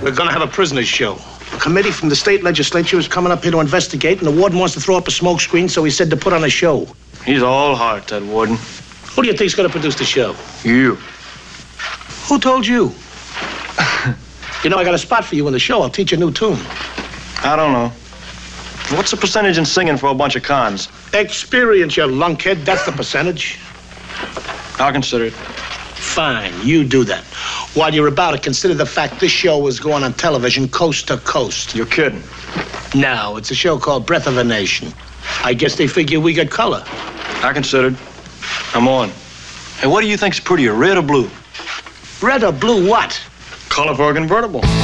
We're gonna have a prisoner's show. A committee from the state legislature is coming up here to investigate, and the warden wants to throw up a smoke screen, so he said to put on a show. He's all heart, that warden. Who do you think's gonna produce the show? You. Who told you? You know, I got a spot for you in the show. I'll teach you a new tune. I don't know. What's the percentage in singing for a bunch of cons? Experience, you lunkhead. That's the percentage. I'll consider it. Fine, you do that. While you're about it, consider the fact this show is going on television coast to coast. You're kidding. No, it's a show called Breath of a Nation. I guess they figure we got color. I considered. I'm on. Hey, what do you think's prettier, red or blue? Red or blue what? Color for a convertible.